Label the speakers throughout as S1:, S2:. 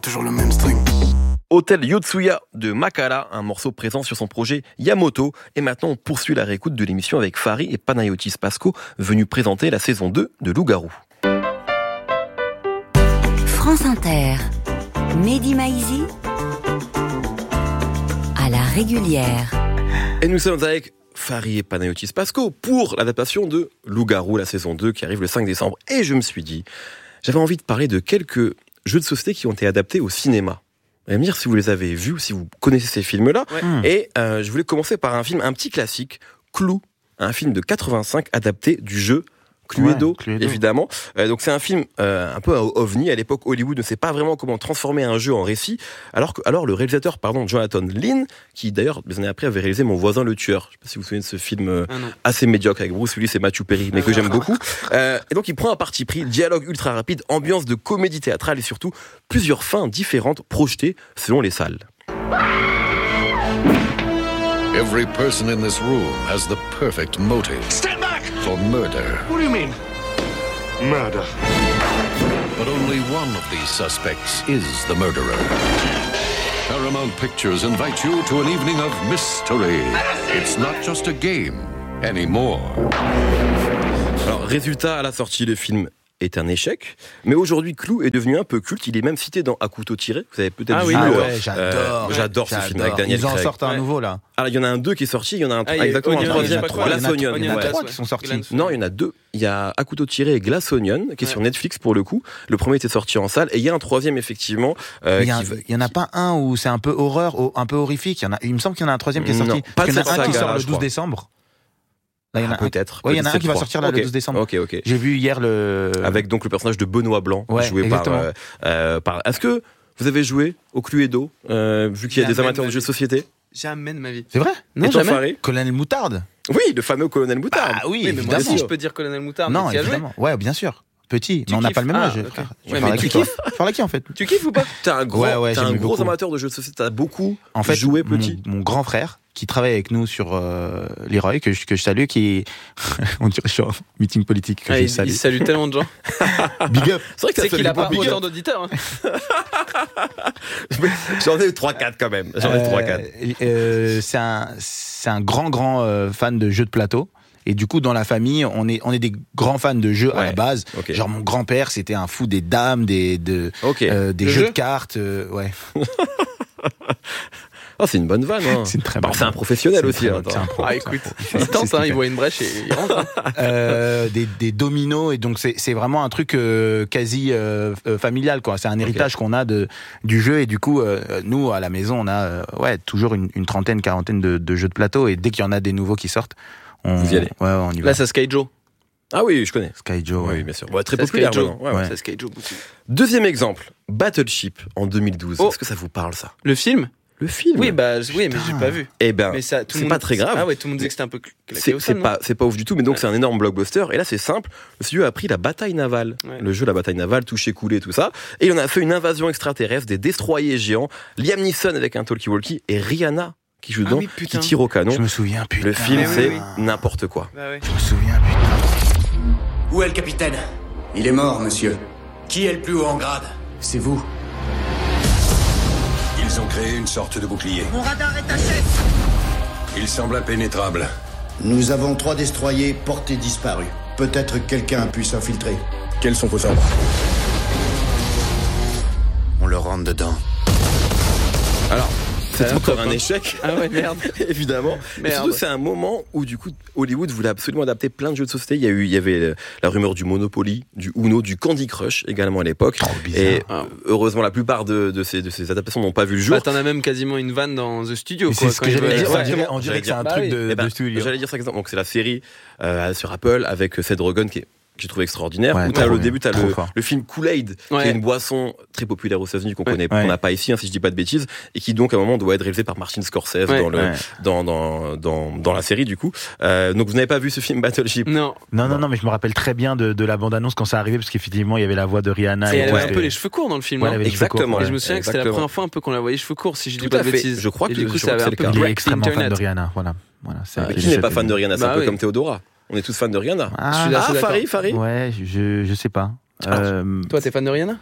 S1: toujours le même string.
S2: Hôtel Yotsuya de Makala, un morceau présent sur son projet Yamoto. Et maintenant, on poursuit la réécoute de l'émission avec Fari et Panayotis Pasco, venus présenter la saison 2 de Loup-Garou.
S3: France Inter, Mehdi Maizi, à la régulière.
S2: Et nous sommes avec Fari et Panayotis Pasco pour l'adaptation de Loup-Garou, la saison 2 qui arrive le 5 décembre. Et je me suis dit, j'avais envie de parler de quelques jeux de société qui ont été adaptés au cinéma. Vous allez me dire si vous les avez vus ou si vous connaissez ces films-là. Ouais. Et je voulais commencer par un film, un petit classique, Clou, un film de 85 adapté du jeu Cluedo, évidemment. Donc c'est un film un peu ovni. À l'époque, Hollywood ne sait pas vraiment comment transformer un jeu en récit. Alors le réalisateur, Jonathan Lynn, qui d'ailleurs des années après avait réalisé Mon voisin le tueur. Je ne sais pas si vous vous souvenez de ce film assez médiocre avec Bruce Willis et Matthew Perry, mais que j'aime beaucoup. Et donc il prend un parti pris, dialogue ultra rapide, ambiance de comédie théâtrale et surtout plusieurs fins différentes projetées selon les salles.
S4: Every person in this room has the perfect motive.
S1: Stand back!
S4: For murder.
S1: What do you mean? Murder.
S4: But only one of these suspects is the murderer. Paramount Pictures invite you to an evening of mystery. It's not just a game anymore.
S2: Alors, résultat, à la sortie, le film est un échec, mais aujourd'hui Clou est devenu un peu culte. Il est même cité dans À couteau tiré. Vous avez peut-être vu. J'adore ce film avec Daniel Craig.
S5: Ils en sortent un nouveau là.
S2: Alors il y en a un 2 qui est sorti, il y en a un exactement un troisième. Glass Onion.
S5: Il y en a 3 qui sont sortis.
S2: Non, il y en a 2. Il y a À couteau tiré et Glass Onion qui est sur Netflix pour le coup. Le premier était sorti en salle et il y a un troisième effectivement.
S5: Il y en a pas un où c'est un peu horreur, un peu horrifique. Il me semble qu'il y en a un troisième qui est sorti.
S2: Non, pas
S5: il y en a un qui sort le 12
S2: crois.
S5: décembre. Là,
S2: peut-être.
S5: Oui, il y en a un qui va sortir là, le 12 décembre.
S2: Ok.
S5: J'ai vu hier
S2: avec donc le personnage de Benoît Blanc, joué
S5: exactement.
S2: par. Est-ce que vous avez joué au Cluedo, vu qu'il y a des amateurs de jeux de société?
S6: Jamais de ma vie.
S5: C'est vrai?
S2: Non, jamais.
S5: Colonel Moutarde.
S2: Oui, le fameux Colonel Moutarde.
S5: Ah oui,
S6: mais
S5: évidemment.
S6: moi aussi je peux dire Colonel Moutarde.
S5: Non, évidemment. Ouais, bien sûr. Petit, mais on n'a pas le même âge.
S6: Okay.
S5: Je parle à qui en fait?
S6: Tu kiffes ou pas?
S2: T'es un gros amateur de jeux de société. T'as beaucoup joué petit.
S5: Mon grand frère qui travaille avec nous sur Leroy, que je salue, qui on dirait que je suis en meeting politique.
S6: Il salue tellement de gens.
S5: Big up.
S2: C'est vrai que
S6: qu'il a pas autant d'auditeurs.
S2: J'en ai 3-4 quand même.
S5: C'est un grand fan de jeux de plateau. Et du coup, dans la famille, on est des grands fans de jeux à la base. Okay. Genre, mon grand-père, c'était un fou des dames, des jeux de cartes. Ouais.
S2: Oh, c'est une bonne vanne. Hein.
S5: C'est une très bonne.
S2: C'est un professionnel aussi.
S5: C'est un pro.
S6: Écoute, il tente, il voit une brèche et il rentre.
S5: Des dominos, et donc c'est vraiment un truc quasi familial, quoi. C'est un héritage qu'on a du jeu, et du coup, nous, à la maison, on a toujours une trentaine, quarantaine de jeux de plateau, et dès qu'il y en a des nouveaux qui sortent,
S2: vous y allez.
S5: Ouais, on y va.
S6: Là, c'est Skyjo.
S2: Ah oui, je connais.
S5: Skyjo,
S2: oui, bien sûr. Très populaire.
S6: C'est Skyjo.
S2: Deuxième exemple, Battleship en 2012. Est-ce que ça vous parle, ça?
S6: Le film?
S2: Oui,
S6: mais j'ai pas vu.
S2: Eh ben,
S6: mais ça,
S2: c'est pas très grave.
S6: Ah ouais, tout le monde disait que c'était un peu
S2: c'est pas ouf du tout, mais donc c'est un énorme blockbuster. Et là, c'est simple. Le studio a pris la bataille navale. Ouais. Le jeu, la bataille navale, toucher, couler, tout ça. Et il en a fait une invasion extraterrestre, des destroyers géants, Liam Neeson avec un talkie-walkie et Rihanna qui joue dedans, qui tire au canon.
S5: Je me souviens, putain.
S2: Le film, c'est n'importe quoi.
S6: Bah ouais.
S5: Je me souviens, putain.
S7: Où est le capitaine? Il est mort, monsieur. Qui est le plus haut en grade? C'est vous.
S8: Ils ont créé une sorte de bouclier.
S7: Mon radar est à chef.
S8: Il semble impénétrable.
S7: Nous avons 3 destroyers portés disparus. Peut-être quelqu'un a pu s'infiltrer.
S8: Quels sont vos ordres?
S7: On le rentre dedans.
S2: Alors, c'est encore un échec.
S6: Ah ouais, merde.
S2: Évidemment. Mais surtout, c'est un moment où, du coup, Hollywood voulait absolument adapter plein de jeux de société. Il y avait la rumeur du Monopoly, du Uno, du Candy Crush également à l'époque. Et heureusement, la plupart de ces adaptations n'ont pas vu le jour.
S6: T'en as même quasiment une vanne dans The Studio.
S5: C'est ce que j'allais dire. On dirait que c'est un truc de studio.
S2: J'allais dire ça. Donc, c'est la série sur Apple avec Seth Rogen qui j'ai trouvé extraordinaire.
S5: Ouais,
S2: où au début, t'as le film Kool-Aid, qui est une boisson très populaire aux États-Unis qu'on connaît, qu'on n'a pas ici, si je dis pas de bêtises, et qui donc à un moment doit être réalisé par Martin Scorsese dans la série du coup. Donc vous n'avez pas vu ce film Battleship?
S5: Non, mais je me rappelle très bien de la bande-annonce quand ça arrivait, parce qu'effectivement il y avait la voix de Rihanna.
S6: Et elle avait un peu les cheveux courts dans le film.
S2: Exactement.
S6: Et je me souviens que c'était la première fois un peu qu'on la voyait cheveux courts, si je dis pas de bêtises.
S2: Je crois que
S6: du coup ça avait un peu
S5: il est extrêmement fan de Rihanna. Voilà.
S2: Qui n'est pas fan de Rihanna? C'est un peu comme Théodora. On est tous fans de Rihanna.
S6: Fari?
S5: Ouais, je sais pas.
S6: Toi, t'es fan de Rihanna?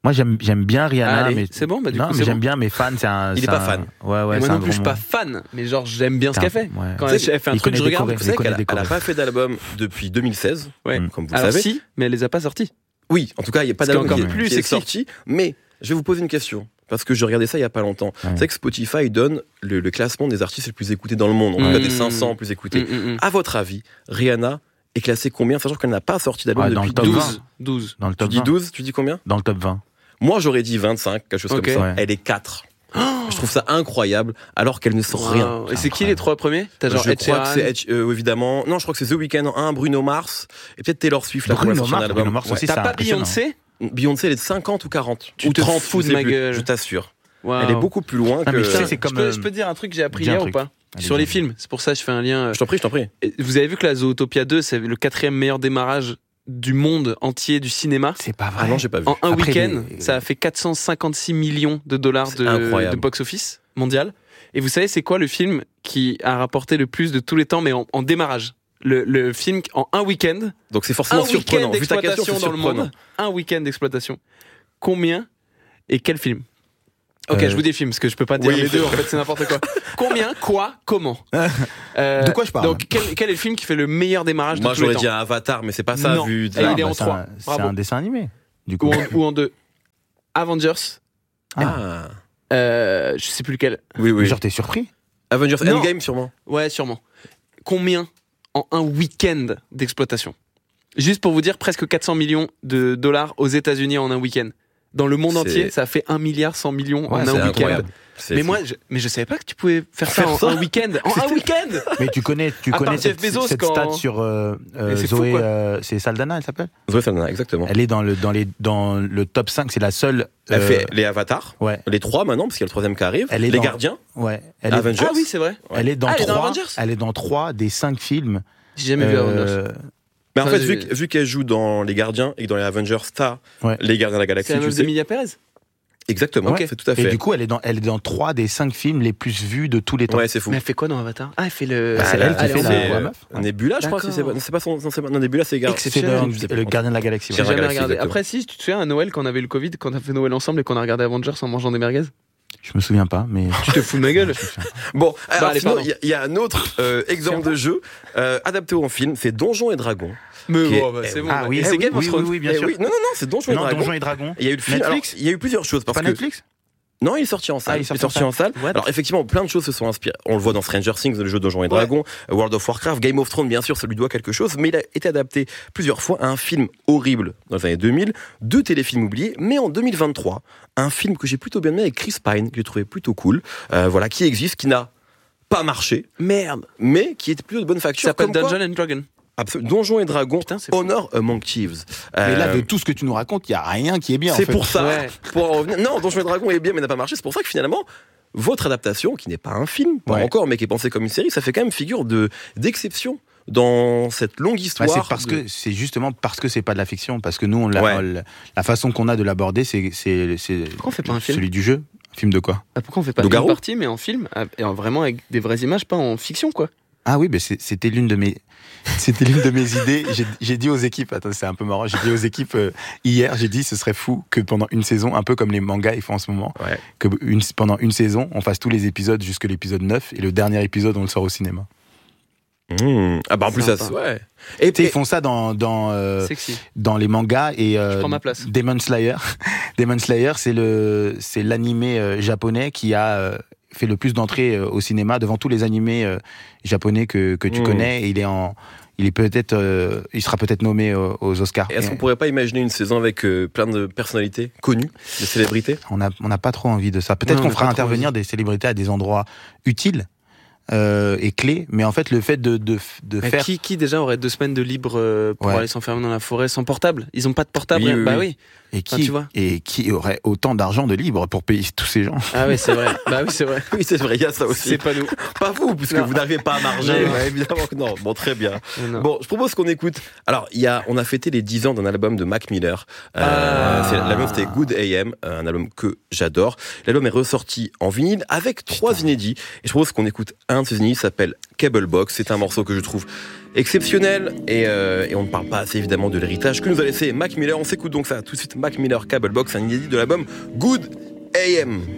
S5: Moi, j'aime bien Rihanna.
S6: Allez,
S5: mais...
S6: c'est bon, bah du
S5: non,
S6: coup,
S5: mais
S6: c'est
S5: j'aime
S6: bon.
S5: bien, mais fan, c'est un.
S2: Il est pas fan.
S5: Ouais,
S6: Moi
S5: c'est
S6: non
S5: un
S6: plus, je suis
S5: gros
S6: pas fan, mais genre j'aime bien ce qu'elle fait.
S5: Ouais.
S6: Quand elle fait un
S5: Il
S6: truc, je
S5: connaît
S6: regarde.
S5: des
S2: Vous savez
S5: connaît
S2: qu'elle
S5: des
S2: n'a
S5: chorés.
S2: pas fait d'album depuis 2016,
S6: Ouais.
S2: comme vous le
S6: Alors
S2: savez.
S6: si, mais elle les a pas sortis.
S2: Oui, en tout cas, il n'y a pas
S6: Ce qui est
S2: d'album
S6: encore plus
S2: qui est
S6: sexy.
S2: sorti. Mais je vais vous poser une question. Parce que je regardais ça il y a pas longtemps.
S5: Ouais.
S2: C'est que Spotify donne le classement des artistes les plus écoutés dans le monde. En tout cas, des 500 plus écoutés. À votre avis, Rihanna est classée combien, sachant qu'elle n'a pas sorti d'album
S5: Ouais, dans
S2: depuis
S5: le top
S2: 12.
S6: 12.
S5: Dans le
S2: Tu
S5: top
S2: dis
S5: 20.
S2: 12, tu dis combien?
S5: Dans le top 20.
S2: Moi, j'aurais dit 25, quelque chose
S6: Ok.
S2: comme ça.
S5: Ouais.
S2: Elle est 4. Je trouve ça incroyable, alors qu'elle ne sort rien.
S6: Wow. Et c'est qui les 3 premiers? T'as genre
S2: Je
S6: Ed
S2: crois que
S6: Sheeran.
S2: c'est évidemment. Non, je crois que c'est The Weeknd en 1, Bruno Mars, et peut-être Taylor Swift. Là,
S5: Bruno
S2: qui va sortir un
S5: Mars,
S2: album.
S5: Bruno Mars aussi,
S6: T'as
S5: c'est
S6: pas
S5: impressionnant.
S6: Beyoncé?
S2: Beyoncé, elle est de 50 ou 40.
S6: Tu
S2: ou
S6: te
S2: 30,
S6: fous
S2: je
S6: de
S2: sais
S6: ma
S2: plus,
S6: gueule.
S2: je t'assure.
S6: Wow.
S2: Elle est beaucoup plus loin
S5: mais
S2: que.
S5: tu sais,
S6: Putain,
S5: c'est comme,
S6: je peux te dire un truc que j'ai appris
S5: dis un
S6: hier ou
S5: truc.
S6: pas?
S5: Allez,
S6: Sur les
S5: dis-moi.
S6: films, c'est pour ça que je fais un lien.
S2: Je t'en prie, je t'en prie.
S6: Vous avez vu que la Zootopia 2, c'est le 4e meilleur démarrage du monde entier du cinéma.
S5: C'est pas vrai.
S2: Ah non, j'ai pas vu.
S6: En un
S5: Après,
S6: week-end,
S5: les-
S6: ça a fait 456 millions de dollars
S2: C'est incroyable.
S6: de box-office mondial. Et vous savez, c'est quoi le film qui a rapporté le plus de tous les temps, mais en démarrage? Le film en un week-end,
S2: Donc c'est forcément
S6: un week-end
S2: surprenant. Vu ta question,
S6: d'exploitation
S2: c'est
S6: dans le
S2: surprenant.
S6: monde, un week-end d'exploitation. Combien et quel film? Ok, je vous dis film, parce que je peux pas dire
S2: oui.
S6: les deux, en fait, c'est n'importe quoi. Combien, quoi, comment?
S5: De quoi je parle?
S6: Donc, quel est le film qui fait le meilleur démarrage
S2: Moi,
S6: de tous les
S2: j'aurais
S6: temps?
S2: dit un Avatar, mais c'est pas ça
S6: Non.
S2: vu de
S6: Et
S2: là.
S6: il est en
S5: c'est
S6: 3.
S5: C'est
S6: Bravo.
S5: un dessin animé. Du coup.
S6: Ou en 2. Avengers,
S2: Ah.
S6: je sais plus lequel.
S2: Oui, oui.
S5: Genre, t'es surpris?
S2: Avengers
S6: Non.
S2: Endgame, sûrement.
S6: Ouais, sûrement. Combien en un week-end d'exploitation? Juste pour vous dire, presque 400 millions de dollars aux États-Unis en un week-end. Dans le monde
S2: C'est-
S6: entier, ça fait 1,1 milliard millions en
S2: Ouais,
S6: un
S2: c'est
S6: week-end.
S2: incroyable. C'est
S6: Mais
S2: fou.
S6: moi, je savais pas que tu pouvais faire ça
S2: Faire
S6: en
S2: ça
S6: un week-end. En un week-end.
S5: Mais tu connais
S6: À part
S5: cette,
S6: Jeff Bezos,
S5: cette
S6: quand-
S5: stat sur
S6: c'est fou,
S5: Zoé,
S6: quoi.
S5: c'est Saldana, elle s'appelle?
S2: Zoé Saldana, exactement.
S5: Elle est dans le top 5, c'est la seule.
S2: Elle fait les Avatars,
S5: Ouais.
S2: les 3 maintenant, parce qu'il y a le 3e qui arrive.
S5: Elle est
S2: Les
S5: dans-
S2: Gardiens,
S5: Ouais. Elle est,
S2: Avengers.
S6: Ah oui, c'est vrai.
S5: elle est dans
S6: Ah, elle est dans
S5: 3.
S6: Avengers
S5: Elle est dans 3 des 5 films.
S6: J'ai jamais vu Avengers.
S2: Mais en
S6: Ça,
S2: fait,
S6: j'ai-
S2: vu qu'elle joue dans les Gardiens et que dans les Avengers, t'as
S5: Ouais.
S2: les Gardiens de la
S6: C'est
S2: Galaxie,
S6: la
S2: tu
S6: meuf
S2: sais.
S6: d'Emilia Perez.
S2: Exactement,
S6: Ok.
S2: c'est tout à
S5: Et
S2: fait.
S5: du coup, elle est dans 3 des 5 films les plus vus de tous les temps.
S2: Ouais, c'est fou.
S6: Mais elle fait quoi dans Avatar? Ah, elle fait le.
S5: Bah, c'est elle qui
S6: elle
S5: fait
S6: est en
S5: la-
S6: feu, quoi.
S5: meuf. Ouais.
S2: Nebula, je crois que
S6: D'accord.
S2: c'est pas son. Non, c'est pas- non, Nebula, c'est Gar-
S5: C'est
S6: Exceptionnel.
S2: Je sais
S5: le
S2: plus.
S5: gardien de la galaxie.
S6: J'ai
S2: Ouais.
S6: jamais
S2: Galaxy,
S6: regardé.
S2: exactement.
S6: Après, si, tu te souviens à Noël quand on avait le Covid, quand on a fait Noël ensemble et qu'on a regardé Avengers en mangeant des merguez?
S5: Je me souviens pas, mais.
S6: Tu te fous de ma gueule?
S2: Bon, alors
S6: allez,
S2: sinon,
S6: pardon.
S2: il y a un autre exemple de jeu adapté en film, c'est Donjons et Dragons.
S6: Mais
S2: Qui est-
S6: bon, bah, c'est bon.
S5: Ah
S6: bah.
S5: oui,
S6: Et c'est Game of
S5: oui,
S6: Thrones.
S5: oui, bien
S2: Eh
S5: sûr.
S2: oui, non, c'est Donjons et
S5: Non,
S2: Dragons.
S5: Donjons et Dragons.
S2: Il y a eu le film.
S5: Netflix
S2: Alors, il y a eu plusieurs choses parce
S5: Pas
S2: que
S5: Netflix?
S2: non, il est sorti en salle.
S5: Ah, il est sorti
S2: en salle.
S6: What?
S2: Alors effectivement, plein de choses se sont inspirées. On le voit dans Stranger Things, le jeu Donjons et Dragons, World of Warcraft, Game of Thrones, bien sûr, ça lui doit quelque chose. Mais il a été adapté plusieurs fois à un film horrible dans les années 2000, 2 téléfilms oubliés. Mais en 2023, un film que j'ai plutôt bien aimé avec Chris Pine, que j'ai trouvé plutôt cool, voilà, qui existe, qui n'a pas marché,
S6: Merde.
S2: mais qui était plutôt de bonne
S6: Ça
S2: facture.
S6: s'appelle
S2: Comme quoi-
S6: Dungeon and Dragon.
S2: Absolument. Donjons et Dragons,
S6: Putain, c'est fou.
S2: Honor Among Thieves.
S5: Mais là,
S2: Euh,
S5: de tout ce que tu nous racontes, il y a rien qui est bien. en
S2: c'est
S5: fait.
S2: pour ça.
S6: Ouais.
S2: Pour en revenir. Non, Donjons et Dragons est bien, mais n'a pas marché. C'est pour ça que finalement, votre adaptation, qui n'est pas un film, pas
S5: Ouais.
S2: encore, mais qui est pensée comme une série, ça fait quand même figure d'exception dans cette longue
S5: Bah,
S2: histoire.
S5: c'est justement parce que c'est pas de la fiction, parce que nous,
S2: Ouais.
S5: la façon qu'on a de l'aborder, c'est
S6: Pourquoi on fait pas un film?
S5: celui du jeu. Un film de quoi?
S6: Ah, pourquoi on fait pas
S2: Loup-garou
S6: une partie, mais en film, vraiment avec des vraies images, pas en fiction, quoi?
S5: Ah oui, mais c'était l'une de mes idées. J'ai dit aux équipes, attends, c'est un peu marrant. J'ai dit aux équipes hier, j'ai dit ce serait fou que pendant une saison, un peu comme les mangas ils font en ce moment,
S2: Ouais.
S5: que pendant une saison, on fasse tous les épisodes jusque l'épisode 9 et le dernier épisode on le sort au cinéma.
S2: Ah bah en plus ça,
S6: Sympa.
S2: ouais.
S5: Tu sais, ils font ça dans
S6: Sexy.
S5: dans les mangas et
S6: Je prends ma place.
S5: Demon Slayer. Demon Slayer, c'est l'animé japonais qui a fait le plus d'entrées au cinéma devant tous les animés japonais que tu connais. Et il sera peut-être nommé aux Oscars.
S2: Et est-ce qu'on pourrait pas imaginer une saison avec plein de personnalités connues, de célébrités?
S5: On n'a pas trop envie de ça. Peut-être
S6: Non,
S5: qu'on
S6: on a
S5: fera
S6: pas trop
S5: intervenir des célébrités à des endroits utiles et clés, mais en fait le fait de
S6: Mais
S5: faire
S6: qui déjà aurait 2 semaines de libre pour
S5: Ouais.
S6: aller s'enfermer dans la forêt sans portable? Ils ont pas de portable?
S2: Oui, oui,
S6: Bah
S2: oui.
S6: oui.
S5: et qui aurait autant d'argent de libre pour payer tous ces gens.
S6: Ah oui, c'est vrai. Bah oui, c'est vrai.
S2: Oui, c'est vrai, il y a ça aussi.
S6: C'est pas nous.
S2: Pas vous, puisque
S6: Non.
S2: vous n'arrivez pas à marger.
S6: Non.
S2: Ouais, évidemment que non. Bon, très bien.
S6: Non.
S2: Bon, je propose qu'on écoute. Alors, on a fêté les 10 ans d'un album de Mac Miller. L'album c'était Good AM, un album que j'adore. L'album est ressorti en vinyle avec 3 inédits. Et je propose qu'on écoute un Un de ces inédits s'appelle Cable Box. C'est un morceau que je trouve exceptionnel et on ne parle pas assez évidemment de l'héritage que nous a laissé Mac Miller. On s'écoute donc ça tout de suite. Mac Miller, Cable Box, un inédit de l'album Good AM.